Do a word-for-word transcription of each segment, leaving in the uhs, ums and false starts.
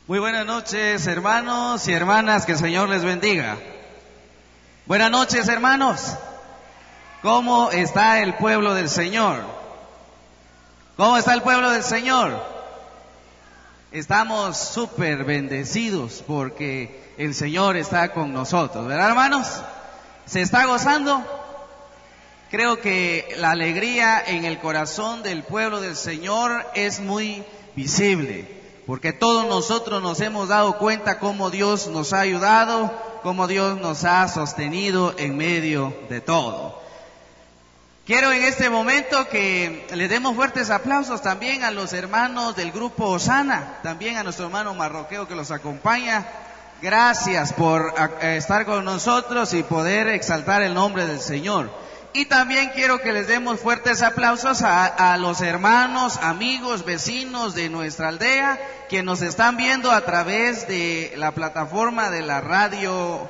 Muy buenas noches, hermanos y hermanas, que el Señor les bendiga. Buenas noches, hermanos. ¿Cómo está el pueblo del Señor? ¿Cómo está el pueblo del Señor? Estamos súper bendecidos porque el Señor está con nosotros, ¿verdad, hermanos? ¿Se está gozando? Creo que la alegría en el corazón del pueblo del Señor es muy visible, porque todos nosotros nos hemos dado cuenta cómo Dios nos ha ayudado, cómo Dios nos ha sostenido en medio de todo. Quiero en este momento que le demos fuertes aplausos también a los hermanos del grupo Osana, también a nuestro hermano Marroqueo que los acompaña. Gracias por estar con nosotros y poder exaltar el nombre del Señor. Y también quiero que les demos fuertes aplausos a, a los hermanos, amigos, vecinos de nuestra aldea que nos están viendo a través de la plataforma de la radio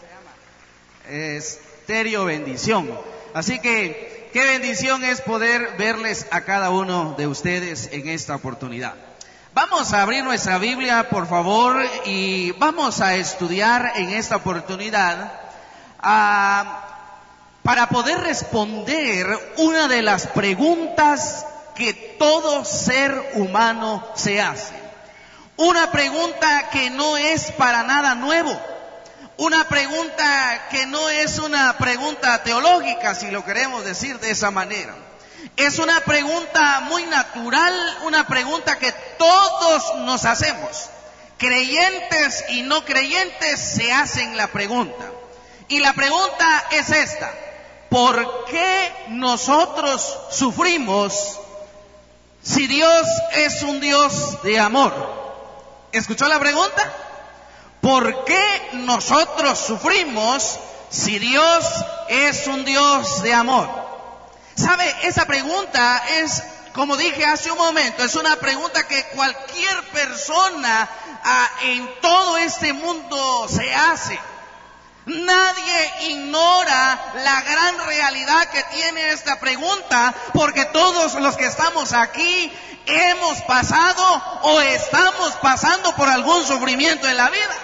Estéreo Bendición. Así que qué bendición es poder verles a cada uno de ustedes en esta oportunidad. Vamos a abrir nuestra Biblia, por favor, y vamos a estudiar en esta oportunidad a... para poder responder una de las preguntas que todo ser humano se hace. Una pregunta que no es para nada nuevo. Una pregunta que no es una pregunta teológica, si lo queremos decir de esa manera. Es una pregunta muy natural, una pregunta que todos nos hacemos. Creyentes y no creyentes se hacen la pregunta. Y la pregunta es esta: ¿por qué nosotros sufrimos si Dios es un Dios de amor? ¿Escuchó la pregunta? ¿Por qué nosotros sufrimos si Dios es un Dios de amor? ¿Sabe? Esa pregunta es, como dije hace un momento, es una pregunta que cualquier persona ah, en todo este mundo se hace. Nadie ignora la gran realidad que tiene esta pregunta, porque todos los que estamos aquí hemos pasado o estamos pasando por algún sufrimiento en la vida.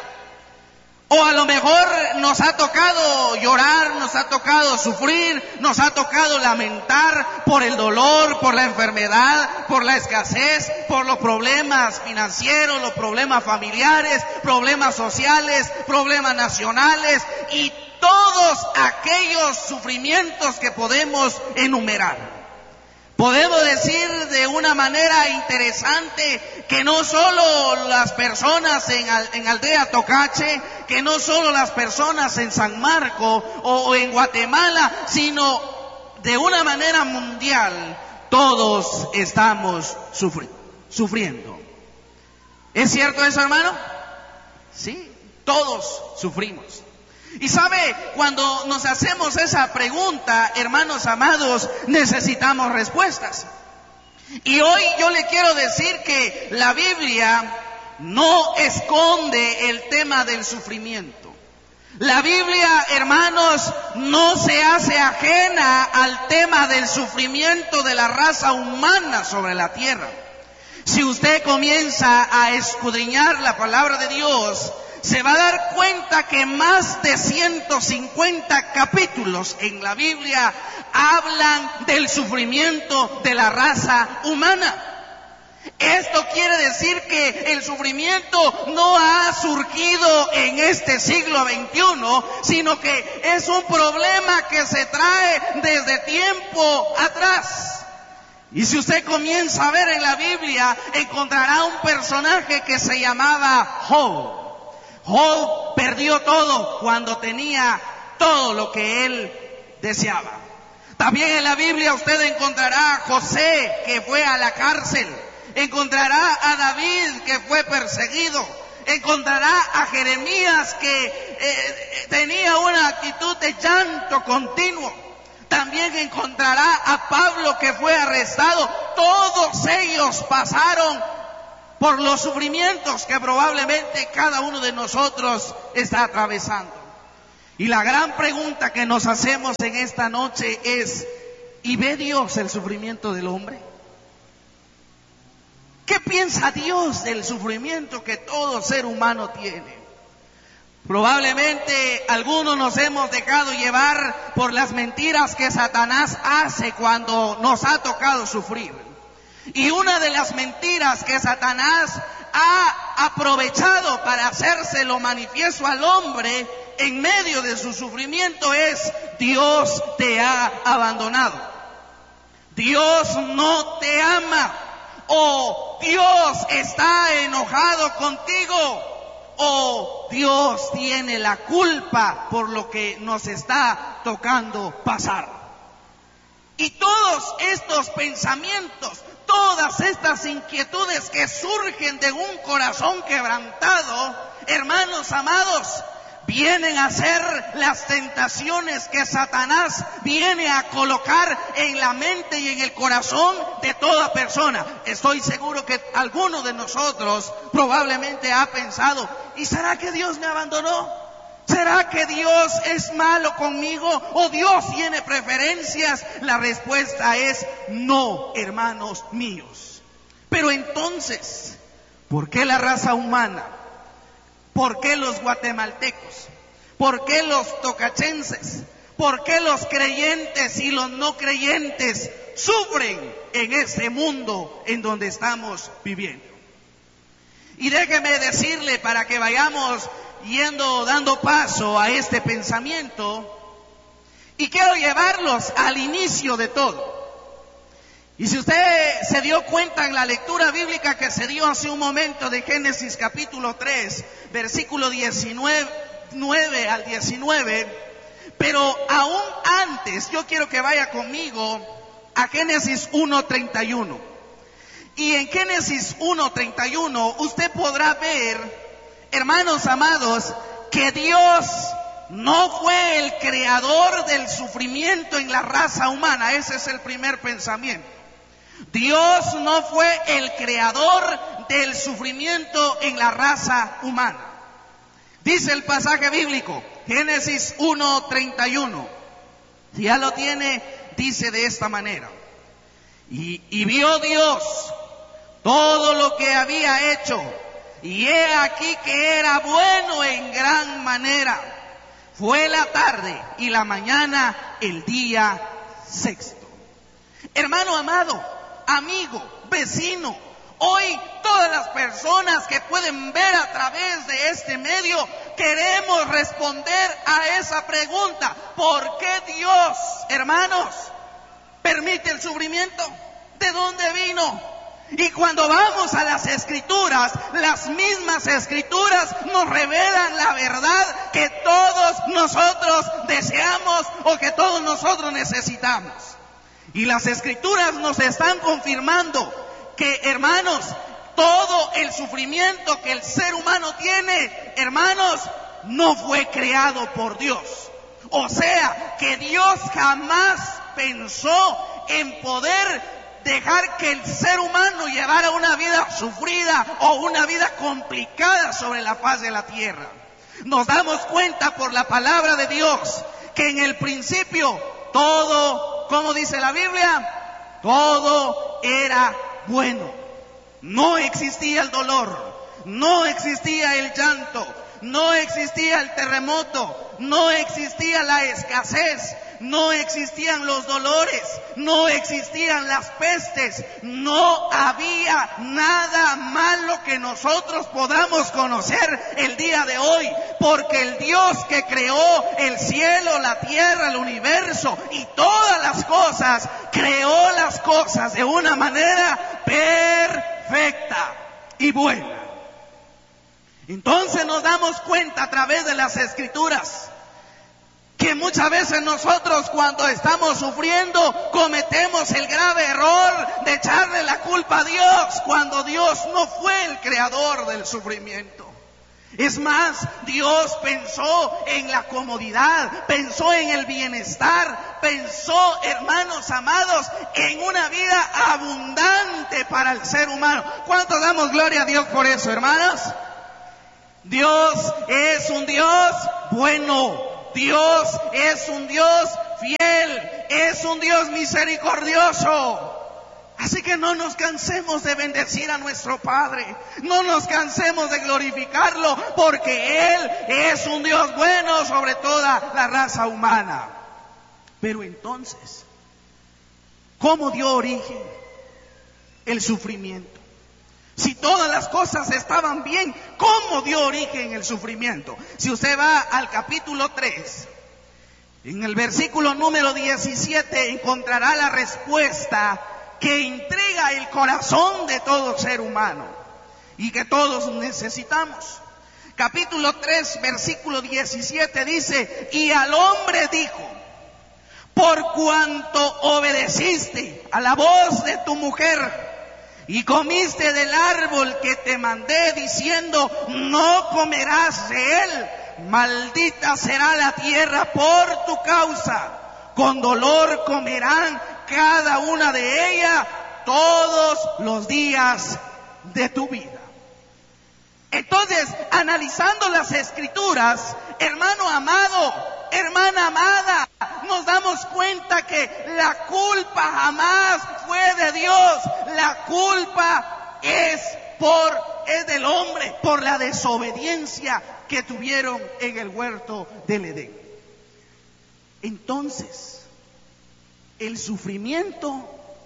O a lo mejor nos ha tocado llorar, nos ha tocado sufrir, nos ha tocado lamentar por el dolor, por la enfermedad, por la escasez, por los problemas financieros, los problemas familiares, problemas sociales, problemas nacionales y todos aquellos sufrimientos que podemos enumerar. Podemos decir de una manera interesante que no solo las personas en, en Aldea Tocache, que no solo las personas en San Marco o, o en Guatemala, sino de una manera mundial, todos estamos sufri- sufriendo. ¿Es cierto eso, hermano? Sí, todos sufrimos. Y sabe, cuando nos hacemos esa pregunta, hermanos amados, necesitamos respuestas. Y hoy yo le quiero decir que la Biblia no esconde el tema del sufrimiento. La Biblia, hermanos, no se hace ajena al tema del sufrimiento de la raza humana sobre la tierra. Si usted comienza a escudriñar la palabra de Dios, se va a dar cuenta que más de ciento cincuenta capítulos en la Biblia hablan del sufrimiento de la raza humana. Esto quiere decir que el sufrimiento no ha surgido en este siglo veintiuno, sino que es un problema que se trae desde tiempo atrás. Y si usted comienza a ver en la Biblia, encontrará un personaje que se llamaba Job. Job perdió todo cuando tenía todo lo que él deseaba. También en la Biblia usted encontrará a José, que fue a la cárcel. Encontrará a David, que fue perseguido. Encontrará a Jeremías, que eh, tenía una actitud de llanto continuo. También encontrará a Pablo, que fue arrestado. Todos ellos pasaron por los sufrimientos que probablemente cada uno de nosotros está atravesando. Y la gran pregunta que nos hacemos en esta noche es: ¿y ve Dios el sufrimiento del hombre? ¿Qué piensa Dios del sufrimiento que todo ser humano tiene? Probablemente algunos nos hemos dejado llevar por las mentiras que Satanás hace cuando nos ha tocado sufrir. Y una de las mentiras que Satanás ha aprovechado para hacérselo manifiesto al hombre en medio de su sufrimiento es: Dios te ha abandonado, Dios no te ama, o Dios está enojado contigo, o Dios tiene la culpa por lo que nos está tocando pasar. Y todos estos pensamientos, todas estas inquietudes que surgen de un corazón quebrantado, hermanos amados, vienen a ser las tentaciones que Satanás viene a colocar en la mente y en el corazón de toda persona. Estoy seguro que alguno de nosotros probablemente ha pensado: ¿y será que Dios me abandonó? ¿Será que Dios es malo conmigo? ¿O Dios tiene preferencias? La respuesta es no, hermanos míos. Pero entonces, ¿por qué la raza humana? ¿Por qué los guatemaltecos? ¿Por qué los tocachenses? ¿Por qué los creyentes y los no creyentes sufren en este mundo en donde estamos viviendo? Y déjeme decirle, para que vayamos yendo, dando paso a este pensamiento, y quiero llevarlos al inicio de todo. Y si usted se dio cuenta en la lectura bíblica que se dio hace un momento de Génesis capítulo tres, versículo diecinueve al diecinueve, pero aún antes yo quiero que vaya conmigo a Génesis uno treinta y uno. Y en Génesis uno treinta y uno usted podrá ver, hermanos amados, que Dios no fue el creador del sufrimiento en la raza humana. Ese es el primer pensamiento. Dios no fue el creador del sufrimiento en la raza humana. Dice el pasaje bíblico, Génesis uno treinta y uno. Si ya lo tiene, dice de esta manera: y, y vio Dios todo lo que había hecho, y he aquí que era bueno en gran manera. Fue la tarde y la mañana el día sexto. Hermano amado, amigo, vecino, hoy todas las personas que pueden ver a través de este medio queremos responder a esa pregunta: ¿por qué Dios, hermanos, permite el sufrimiento? ¿De dónde vino? Y cuando vamos a las escrituras, las mismas escrituras nos revelan la verdad que todos nosotros deseamos o que todos nosotros necesitamos. Y las escrituras nos están confirmando que, hermanos, todo el sufrimiento que el ser humano tiene, hermanos, no fue creado por Dios. O sea, que Dios jamás pensó en poder dejar que el ser humano llevara una vida sufrida o una vida complicada sobre la faz de la tierra. Nos damos cuenta por la palabra de Dios que en el principio todo, como dice la Biblia, todo era bueno. No existía el dolor, no existía el llanto, no existía el terremoto, no existía la escasez, no existían los dolores, no existían las pestes, no había nada malo que nosotros podamos conocer el día de hoy, porque el Dios que creó el cielo, la tierra, el universo y todas las cosas, creó las cosas de una manera perfecta y buena. Entonces nos damos cuenta a través de las escrituras que muchas veces nosotros, cuando estamos sufriendo, cometemos el grave error de echarle la culpa a Dios, cuando Dios no fue el creador del sufrimiento. Es más, Dios pensó en la comodidad, pensó en el bienestar, pensó, hermanos amados, en una vida abundante para el ser humano. ¿Cuántos damos gloria a Dios por eso, hermanos? Dios es un Dios bueno. Dios es un Dios fiel, es un Dios misericordioso. Así que no nos cansemos de bendecir a nuestro Padre, no nos cansemos de glorificarlo, porque Él es un Dios bueno sobre toda la raza humana. Pero entonces, ¿cómo dio origen el sufrimiento? Si todas las cosas estaban bien, ¿cómo dio origen el sufrimiento? Si usted va al capítulo tres, en el versículo número diecisiete, encontrará la respuesta que intriga el corazón de todo ser humano y que todos necesitamos. Capítulo tres, versículo diecisiete dice: y al hombre dijo: por cuanto obedeciste a la voz de tu mujer y comiste del árbol que te mandé diciendo, no comerás de él, maldita será la tierra por tu causa, con dolor comerán cada una de ellas todos los días de tu vida. Entonces, analizando las escrituras, hermano amado, hermana amada, nos damos cuenta que la culpa jamás fue de Dios. La culpa es por es del hombre, por la desobediencia que tuvieron en el huerto del Edén. Entonces, el sufrimiento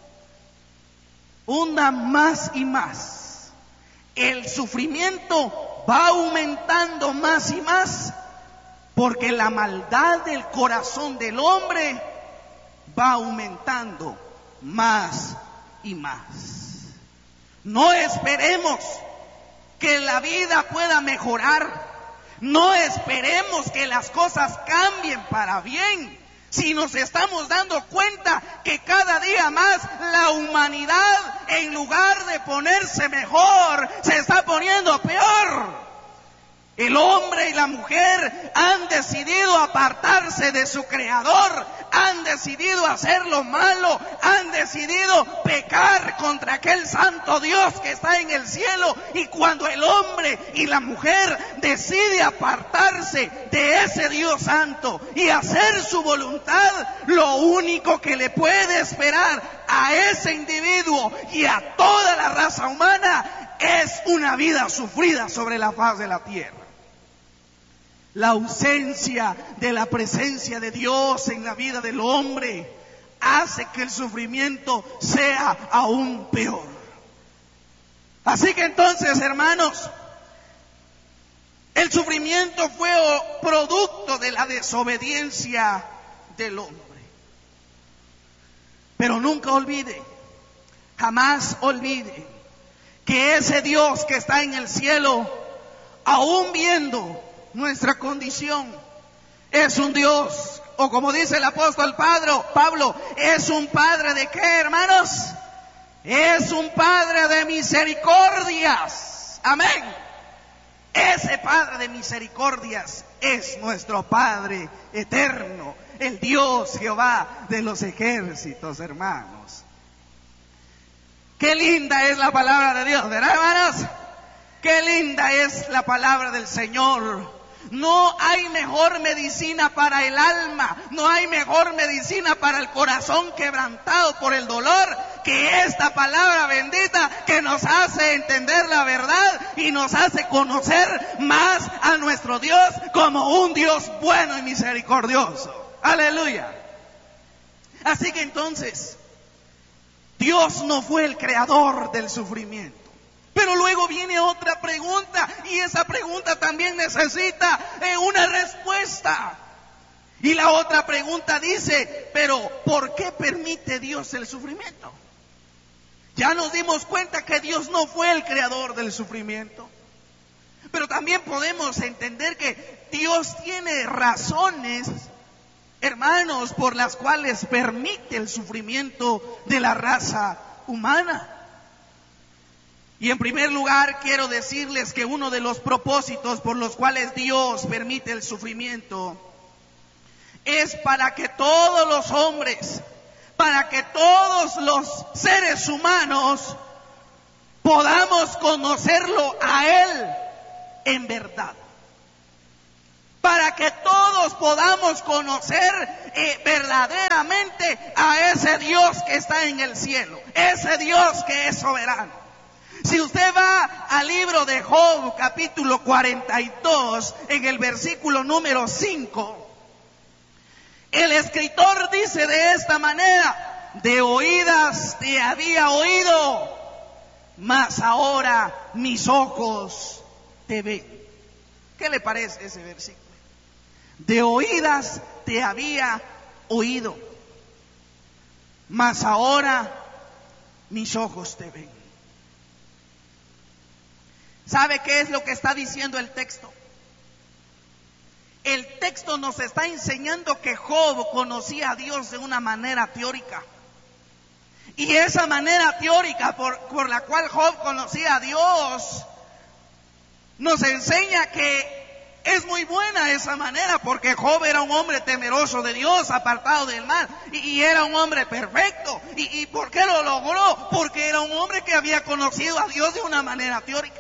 hunda más y más. El sufrimiento va aumentando más y más, porque la maldad del corazón del hombre va aumentando más y más. No esperemos que la vida pueda mejorar. No esperemos que las cosas cambien para bien. Si nos estamos dando cuenta que cada día más la humanidad, en lugar de ponerse mejor, se está poniendo peor. El hombre y la mujer han decidido apartarse de su Creador, han decidido hacer lo malo, han decidido pecar contra aquel santo Dios que está en el cielo. Y cuando el hombre y la mujer decide apartarse de ese Dios santo y hacer su voluntad, lo único que le puede esperar a ese individuo y a toda la raza humana es una vida sufrida sobre la faz de la tierra. La ausencia de la presencia de Dios en la vida del hombre hace que el sufrimiento sea aún peor. Así que entonces, hermanos, el sufrimiento fue producto de la desobediencia del hombre. Pero nunca olvide, jamás olvide que ese Dios que está en el cielo, aún viendo nuestra condición, es un Dios, o como dice el apóstol Pablo, Pablo, es un Padre de ¿qué, hermanos? Es un Padre de misericordias. Amén. Ese Padre de misericordias es nuestro Padre eterno, el Dios Jehová de los ejércitos, hermanos. Qué linda es la palabra de Dios, ¿verdad, hermanos? Qué linda es la palabra del Señor. No hay mejor medicina para el alma, no hay mejor medicina para el corazón quebrantado por el dolor que esta palabra bendita, que nos hace entender la verdad y nos hace conocer más a nuestro Dios como un Dios bueno y misericordioso. Aleluya. Así que entonces, Dios no fue el creador del sufrimiento. Pero luego viene otra pregunta, y esa pregunta también necesita eh, una respuesta. Y la otra pregunta dice, pero ¿por qué permite Dios el sufrimiento? Ya nos dimos cuenta que Dios no fue el creador del sufrimiento. Pero también podemos entender que Dios tiene razones, hermanos, por las cuales permite el sufrimiento de la raza humana. Y en primer lugar quiero decirles que uno de los propósitos por los cuales Dios permite el sufrimiento es para que todos los hombres, para que todos los seres humanos podamos conocerlo a Él en verdad. para que todos podamos conocer eh, verdaderamente a ese Dios que está en el cielo, ese Dios que es soberano. Si usted va al libro de Job, capítulo cuarenta y dos, en el versículo número cinco, el escritor dice de esta manera: de oídas te había oído, mas ahora mis ojos te ven. ¿Qué le parece ese versículo? De oídas te había oído, mas ahora mis ojos te ven. ¿Sabe qué es lo que está diciendo el texto? El texto nos está enseñando que Job conocía a Dios de una manera teórica. Y esa manera teórica por, por la cual Job conocía a Dios nos enseña que es muy buena esa manera, porque Job era un hombre temeroso de Dios, apartado del mal, y, y era un hombre perfecto. ¿Y, y por qué lo logró? Porque era un hombre que había conocido a Dios de una manera teórica.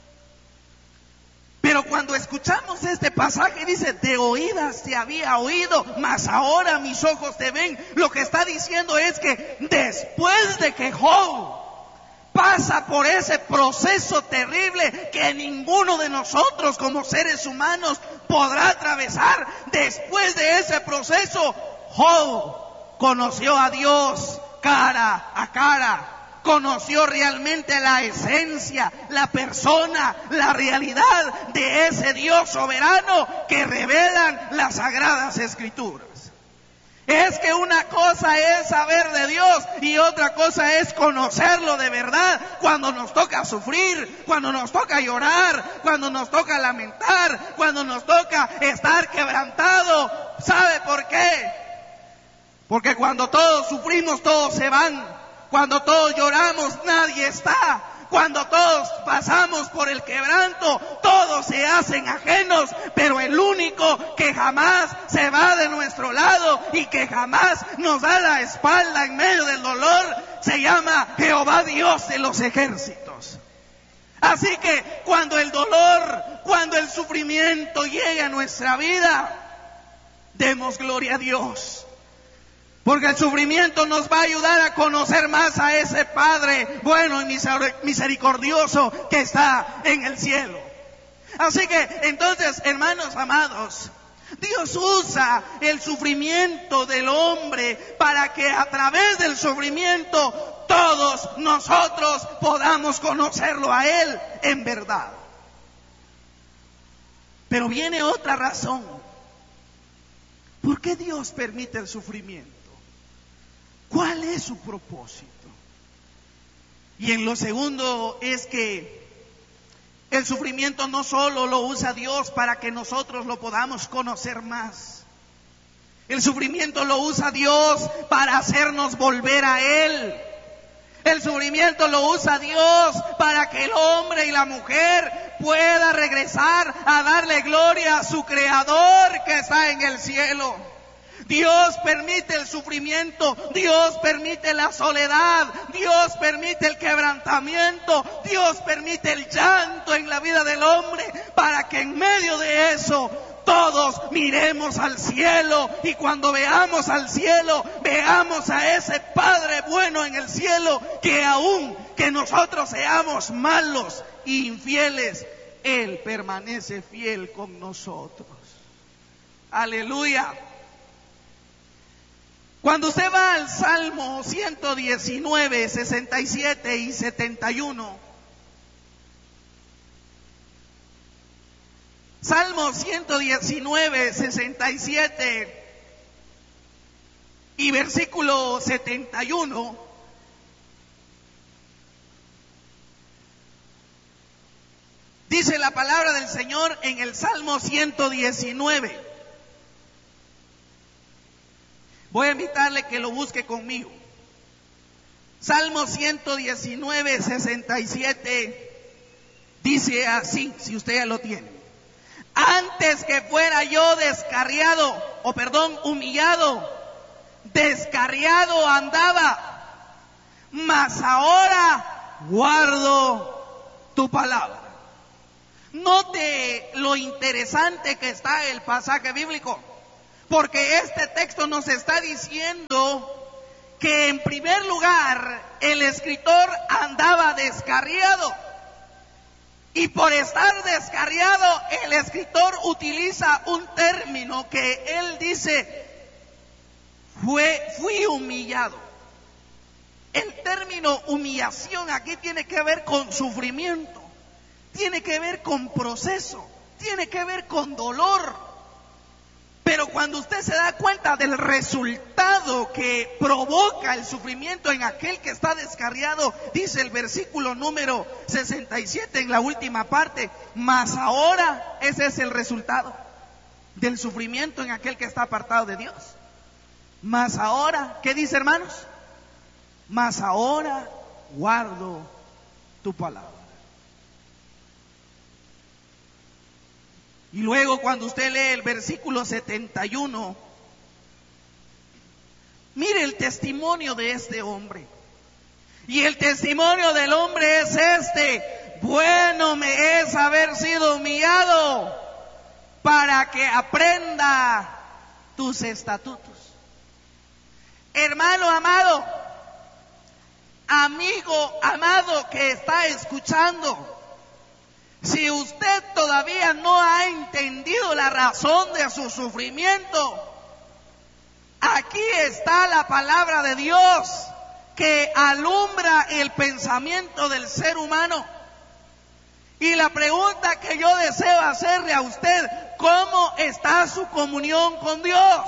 Pero cuando escuchamos este pasaje, dice: de oídas te había oído, mas ahora mis ojos te ven. Lo que está diciendo es que después de que Job pasa por ese proceso terrible que ninguno de nosotros como seres humanos podrá atravesar, después de ese proceso, Job conoció a Dios cara a cara. Conoció realmente la esencia, la persona, la realidad de ese Dios soberano que revelan las Sagradas Escrituras. Es que una cosa es saber de Dios y otra cosa es conocerlo de verdad cuando nos toca sufrir, cuando nos toca llorar, cuando nos toca lamentar, cuando nos toca estar quebrantado. ¿Sabe por qué? Porque cuando todos sufrimos, todos se van. Cuando todos lloramos, nadie está. Cuando todos pasamos por el quebranto, todos se hacen ajenos, pero el único que jamás se va de nuestro lado y que jamás nos da la espalda en medio del dolor, se llama Jehová Dios de los ejércitos. Así que cuando el dolor, cuando el sufrimiento llegue a nuestra vida, demos gloria a Dios. Porque el sufrimiento nos va a ayudar a conocer más a ese Padre bueno y misericordioso que está en el cielo. Así que entonces, hermanos amados, Dios usa el sufrimiento del hombre para que a través del sufrimiento todos nosotros podamos conocerlo a Él en verdad. Pero viene otra razón. ¿Por qué Dios permite el sufrimiento? ¿Cuál es su propósito? Y en lo segundo es que el sufrimiento no solo lo usa Dios para que nosotros lo podamos conocer más. El sufrimiento lo usa Dios para hacernos volver a Él. El sufrimiento lo usa Dios para que el hombre y la mujer pueda regresar a darle gloria a su Creador que está en el cielo. Dios permite el sufrimiento, Dios permite la soledad, Dios permite el quebrantamiento, Dios permite el llanto en la vida del hombre para que en medio de eso todos miremos al cielo, y cuando veamos al cielo, veamos a ese Padre bueno en el cielo, que aun que nosotros seamos malos e infieles, Él permanece fiel con nosotros. Aleluya. Cuando usted va al Salmo ciento diecinueve, sesenta y siete y setenta y uno, Salmo ciento diecinueve, sesenta y siete y versículo setenta y uno, dice la palabra del Señor en el Salmo ciento diecinueve. Voy a invitarle que lo busque conmigo. Salmo ciento diecinueve, sesenta y siete, dice así, si usted ya lo tiene. Antes que fuera yo descarriado, o perdón, humillado, descarriado andaba, mas ahora guardo tu palabra. Note lo interesante que está el pasaje bíblico, porque este texto nos está diciendo que en primer lugar el escritor andaba descarriado, y por estar descarriado el escritor utiliza un término que él dice, fue, fui humillado. El término humillación aquí tiene que ver con sufrimiento, tiene que ver con proceso, tiene que ver con dolor. Pero cuando usted se da cuenta del resultado que provoca el sufrimiento en aquel que está descarriado, dice el versículo número sesenta y siete en la última parte, mas ahora ese es el resultado del sufrimiento en aquel que está apartado de Dios. Mas ahora, ¿qué dice, hermanos? Mas ahora guardo tu palabra. Y luego cuando usted lee el versículo setenta y uno, mire el testimonio de este hombre. Y el testimonio del hombre es este: bueno me es haber sido humillado para que aprenda tus estatutos. Hermano amado, amigo amado que está escuchando, si usted todavía no ha entendido la razón de su sufrimiento, aquí está la palabra de Dios que alumbra el pensamiento del ser humano. Y la pregunta que yo deseo hacerle a usted: ¿cómo está su comunión con Dios?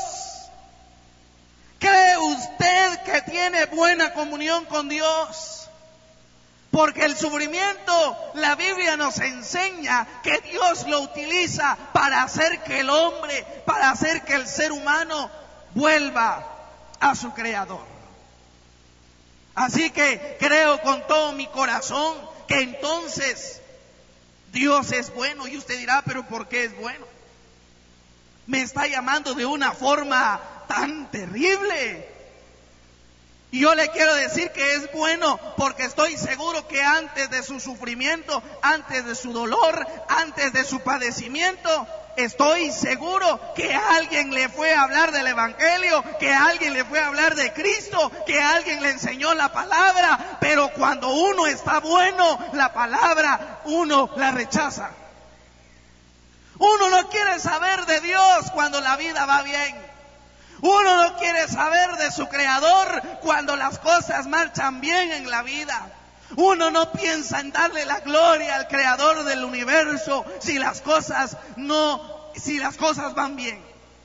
¿Cree usted que tiene buena comunión con Dios? Porque el sufrimiento, la Biblia nos enseña que Dios lo utiliza para hacer que el hombre, para hacer que el ser humano vuelva a su Creador. Así que creo con todo mi corazón que entonces Dios es bueno. Y usted dirá, ¿pero por qué es bueno? Me está llamando de una forma tan terrible. Y yo le quiero decir que es bueno porque estoy seguro que antes de su sufrimiento, antes de su dolor, antes de su padecimiento, estoy seguro que alguien le fue a hablar del Evangelio, que alguien le fue a hablar de Cristo, que alguien le enseñó la palabra. Pero cuando uno está bueno, la palabra uno la rechaza. Uno no quiere saber de Dios cuando la vida va bien. Uno no quiere saber de su Creador cuando las cosas marchan bien en la vida. Uno no piensa en darle la gloria al Creador del universo si las cosas no, si las cosas van bien.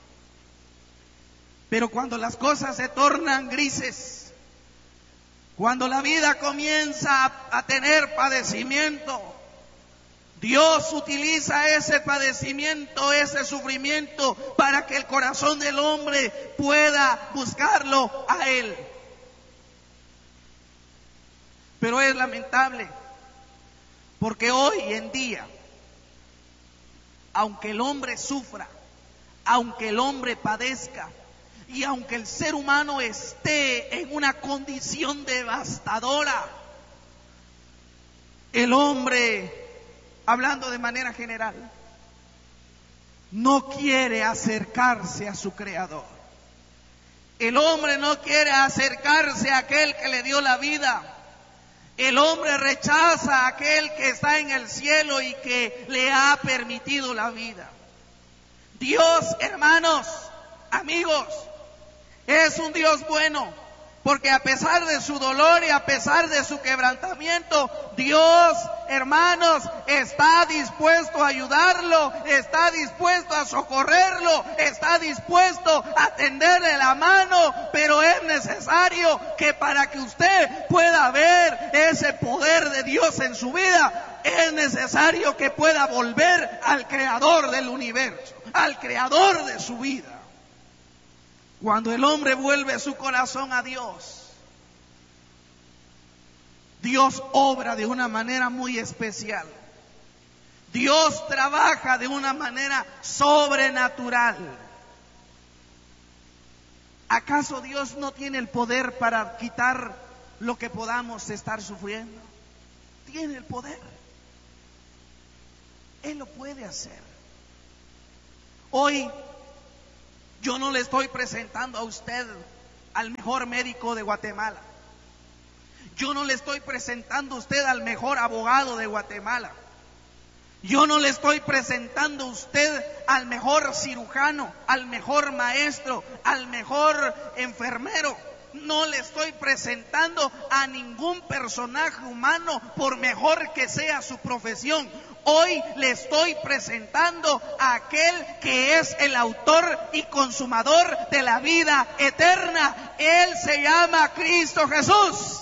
Pero cuando las cosas se tornan grises, cuando la vida comienza a, a tener padecimiento, Dios utiliza ese padecimiento, ese sufrimiento, para que el corazón del hombre pueda buscarlo a Él. Pero es lamentable, porque hoy en día, aunque el hombre sufra, aunque el hombre padezca, y aunque el ser humano esté en una condición devastadora, el hombre, hablando de manera general, no quiere acercarse a su Creador. El hombre no quiere acercarse a aquel que le dio la vida. El hombre rechaza a aquel que está en el cielo y que le ha permitido la vida. Dios, hermanos, amigos, es un Dios bueno. Porque a pesar de su dolor y a pesar de su quebrantamiento, Dios, hermanos, está dispuesto a ayudarlo, está dispuesto a socorrerlo, está dispuesto a tenderle la mano, pero es necesario que para que usted pueda ver ese poder de Dios en su vida, es necesario que pueda volver al Creador del universo, al Creador de su vida. Cuando el hombre vuelve su corazón a Dios, Dios obra de una manera muy especial. Dios trabaja de una manera sobrenatural. ¿Acaso Dios no tiene el poder para quitar lo que podamos estar sufriendo? Tiene el poder. Él lo puede hacer. Hoy yo no le estoy presentando a usted al mejor médico de Guatemala. Yo no le estoy presentando a usted al mejor abogado de Guatemala. Yo no le estoy presentando a usted al mejor cirujano, al mejor maestro, al mejor enfermero. No le estoy presentando a ningún personaje humano, por mejor que sea su profesión. Hoy le estoy presentando a aquel que es el autor y consumador de la vida eterna. Él se llama Cristo Jesús.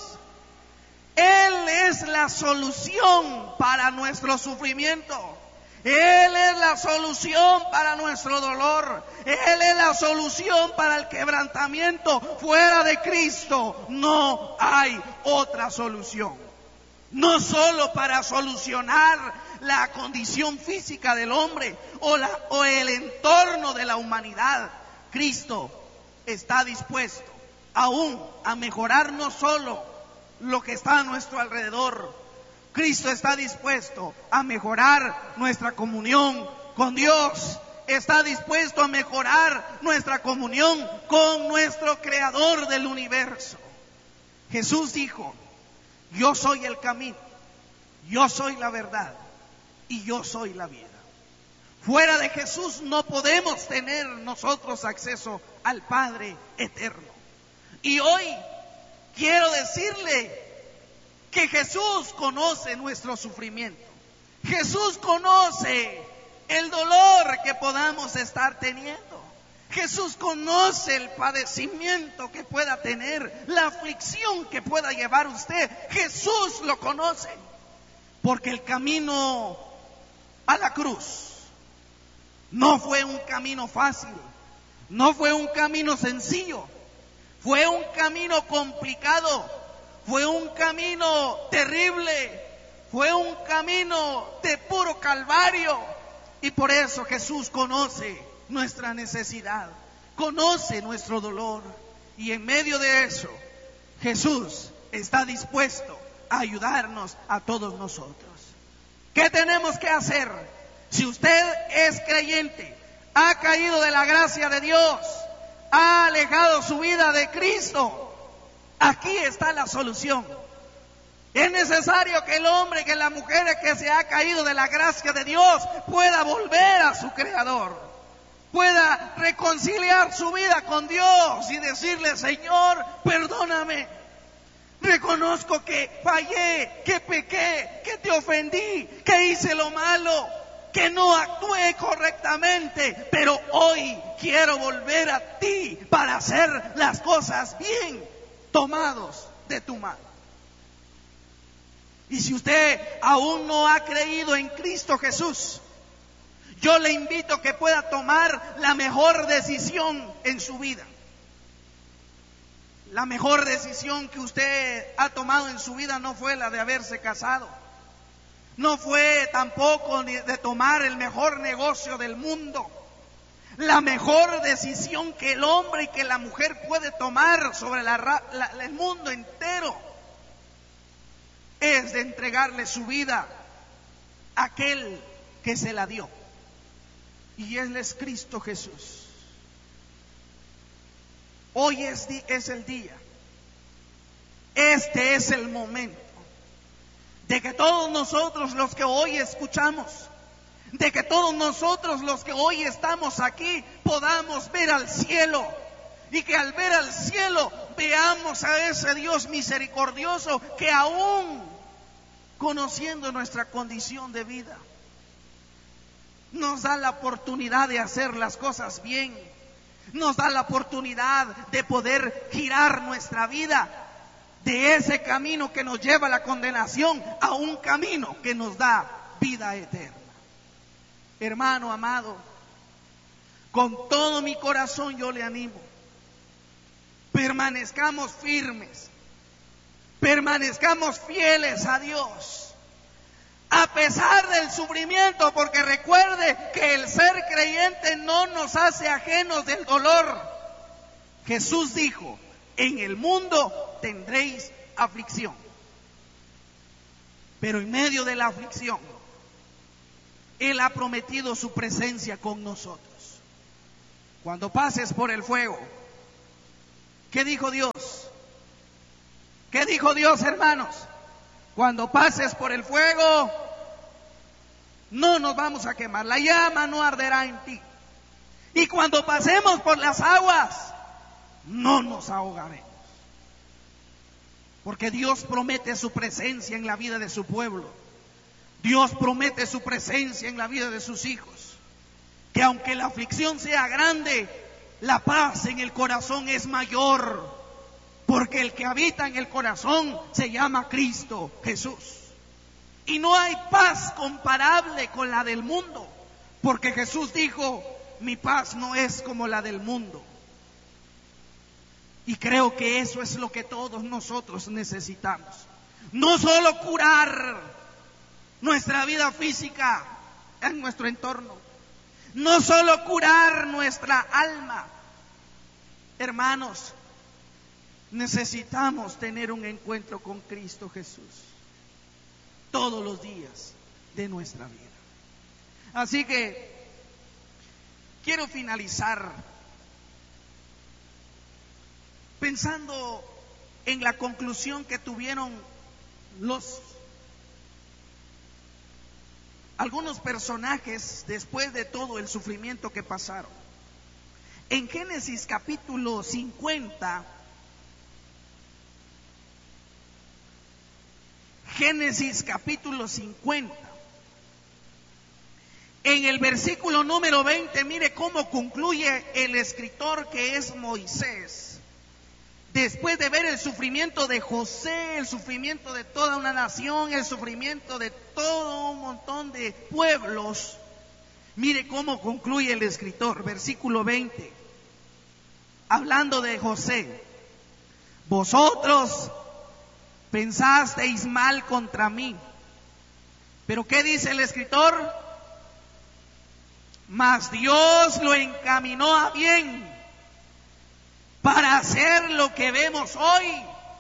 Él es la solución para nuestro sufrimiento. Él es la solución para nuestro dolor. Él es la solución para el quebrantamiento. Fuera de Cristo no hay otra solución. No solo para solucionar la condición física del hombre o, la, o el entorno de la humanidad. Cristo está dispuesto aún a mejorar no solo lo que está a nuestro alrededor. Cristo está dispuesto a mejorar nuestra comunión con Dios. Está dispuesto a mejorar nuestra comunión con nuestro Creador del universo. Jesús dijo: yo soy el camino, yo soy la verdad y yo soy la vida. Fuera de Jesús no podemos tener nosotros acceso al Padre eterno. Y hoy quiero decirle que Jesús conoce nuestro sufrimiento. Jesús conoce el dolor que podamos estar teniendo. Jesús conoce el padecimiento que pueda tener, la aflicción que pueda llevar usted. Jesús lo conoce, porque el camino a la cruz no fue un camino fácil, no fue un camino sencillo, fue un camino complicado, fue un camino terrible, fue un camino de puro calvario. Y por eso Jesús conoce nuestra necesidad, conoce nuestro dolor, y en medio de eso Jesús está dispuesto a ayudarnos a todos nosotros. ¿Qué tenemos que hacer? Si usted es creyente, ha caído de la gracia de Dios, ha alejado su vida de Cristo, aquí está la solución. Es necesario que el hombre, que la mujer que se ha caído de la gracia de Dios pueda volver a su Creador, pueda reconciliar su vida con Dios y decirle: Señor, perdóname, reconozco que fallé, que pequé, que te ofendí, que hice lo malo, que no actué correctamente, pero hoy quiero volver a ti para hacer las cosas bien, tomados de tu mano. Y si usted aún no ha creído en Cristo Jesús, yo le invito a que pueda tomar la mejor decisión en su vida. La mejor decisión que usted ha tomado en su vida no fue la de haberse casado. No fue tampoco de tomar el mejor negocio del mundo. La mejor decisión que el hombre y que la mujer puede tomar sobre la, la, el mundo entero es de entregarle su vida a aquel que se la dio. Y Él es Cristo Jesús. Hoy es, es el día. Este es el momento de que todos nosotros los que hoy escuchamos, de que todos nosotros los que hoy estamos aquí podamos ver al cielo, y que al ver al cielo veamos a ese Dios misericordioso que aún conociendo nuestra condición de vida nos da la oportunidad de hacer las cosas bien, nos da la oportunidad de poder girar nuestra vida de ese camino que nos lleva a la condenación a un camino que nos da vida eterna. Hermano amado, con todo mi corazón yo le animo: permanezcamos firmes, permanezcamos fieles a Dios, a pesar del sufrimiento, porque recuerde que el ser creyente no nos hace ajenos del dolor. Jesús dijo: en el mundo tendréis aflicción, pero en medio de la aflicción Él ha prometido su presencia con nosotros. Cuando pases por el fuego, ¿qué dijo Dios? ¿Qué dijo Dios, hermanos? Cuando pases por el fuego, no nos vamos a quemar, la llama no arderá en ti. Y cuando pasemos por las aguas, no nos ahogaremos. Porque Dios promete su presencia en la vida de su pueblo. Dios promete su presencia en la vida de sus hijos. Que aunque la aflicción sea grande, la paz en el corazón es mayor. Porque el que habita en el corazón se llama Cristo Jesús. Y no hay paz comparable con la del mundo. Porque Jesús dijo, mi paz no es como la del mundo. Y creo que eso es lo que todos nosotros necesitamos. No solo curar nuestra vida física en nuestro entorno. No solo curar nuestra alma. Hermanos, necesitamos tener un encuentro con Cristo Jesús todos los días de nuestra vida. Así que quiero finalizar pensando en la conclusión que tuvieron los algunos personajes después de todo el sufrimiento que pasaron. En Génesis capítulo cincuenta, Génesis capítulo cincuenta, en el versículo número veinte, mire cómo concluye el escritor, que es Moisés. Después de ver el sufrimiento de José, el sufrimiento de toda una nación, el sufrimiento de todo un montón de pueblos, mire cómo concluye el escritor, versículo veinte, hablando de José. Vosotros pensasteis mal contra mí, pero ¿qué dice el escritor? Mas Dios lo encaminó a bien para hacer lo que vemos hoy,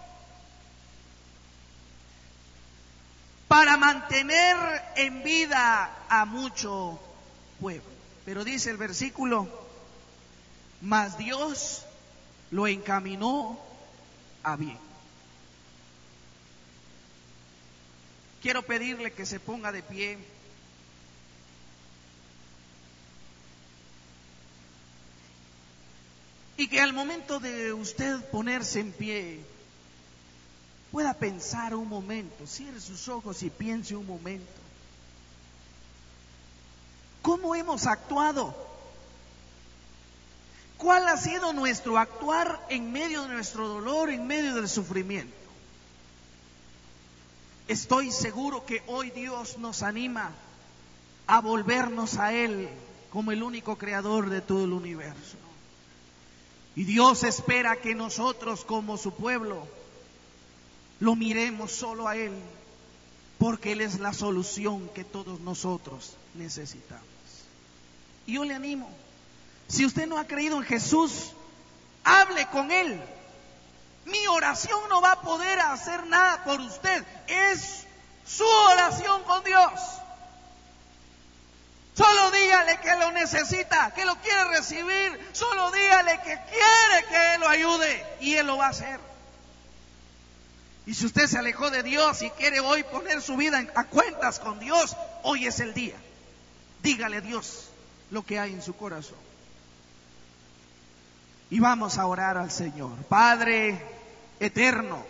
para mantener en vida a mucho pueblo. Pero dice el versículo, mas Dios lo encaminó a bien. Quiero pedirle que se ponga de pie. Y que al momento de usted ponerse en pie, pueda pensar un momento, cierre sus ojos y piense un momento. ¿Cómo hemos actuado? ¿Cuál ha sido nuestro actuar en medio de nuestro dolor, en medio del sufrimiento? Estoy seguro que hoy Dios nos anima a volvernos a Él como el único creador de todo el universo. Y Dios espera que nosotros como su pueblo lo miremos solo a Él, porque Él es la solución que todos nosotros necesitamos. Y yo le animo, si usted no ha creído en Jesús, hable con Él. Mi oración no va a poder hacer nada por usted, es su oración con Dios. Solo dígale que lo necesita, que lo quiere recibir. Solo dígale que quiere que Él lo ayude y Él lo va a hacer. Y si usted se alejó de Dios y quiere hoy poner su vida a cuentas con Dios, hoy es el día. Dígale a Dios lo que hay en su corazón. Y vamos a orar al Señor. Padre eterno,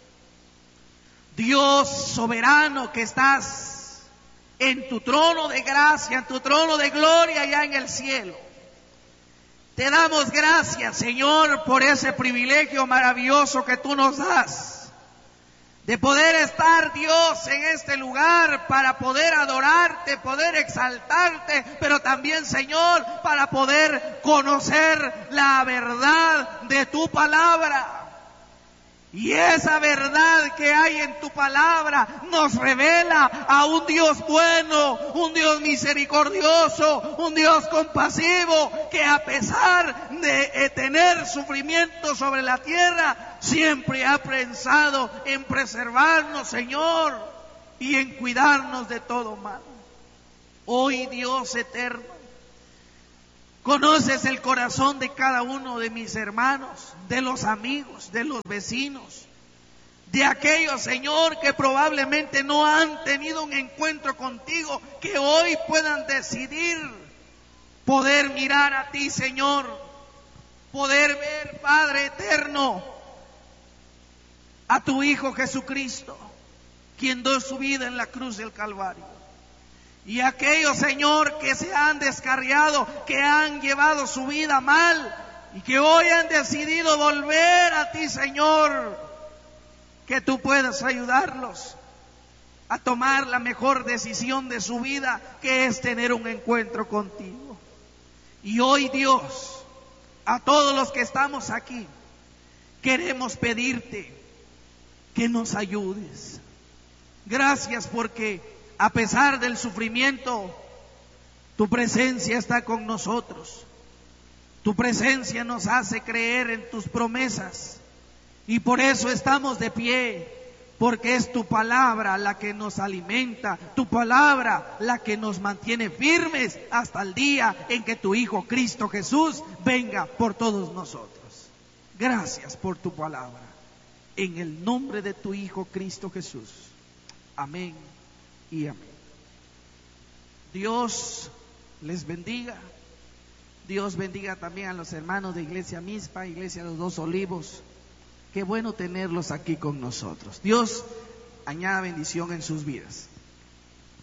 Dios soberano que estás en tu trono de gracia, en tu trono de gloria allá en el cielo. Te damos gracias, Señor, por ese privilegio maravilloso que tú nos das, de poder estar, Dios, en este lugar para poder adorarte, poder exaltarte, pero también, Señor, para poder conocer la verdad de tu palabra. Y esa verdad que hay en tu palabra nos revela a un Dios bueno, un Dios misericordioso, un Dios compasivo, que a pesar de tener sufrimiento sobre la tierra, siempre ha pensado en preservarnos, Señor, y en cuidarnos de todo mal. Hoy, Dios eterno, conoces el corazón de cada uno de mis hermanos, de los amigos, de los vecinos, de aquellos, Señor, que probablemente no han tenido un encuentro contigo, que hoy puedan decidir poder mirar a ti, Señor, poder ver, Padre eterno, a tu Hijo Jesucristo, quien dio su vida en la cruz del Calvario. Y aquellos, Señor, que se han descarriado, que han llevado su vida mal y que hoy han decidido volver a ti, Señor, que tú puedas ayudarlos a tomar la mejor decisión de su vida, que es tener un encuentro contigo. Y hoy, Dios, a todos los que estamos aquí, queremos pedirte que nos ayudes. Gracias porque a pesar del sufrimiento, tu presencia está con nosotros. Tu presencia nos hace creer en tus promesas. Y por eso estamos de pie, porque es tu palabra la que nos alimenta, tu palabra la que nos mantiene firmes hasta el día en que tu Hijo Cristo Jesús venga por todos nosotros. Gracias por tu palabra. En el nombre de tu Hijo Cristo Jesús. Amén y amén. Dios les bendiga. Dios bendiga también a los hermanos de Iglesia Mizpa, Iglesia de los Dos Olivos. Qué bueno tenerlos aquí con nosotros. Dios añada bendición en sus vidas.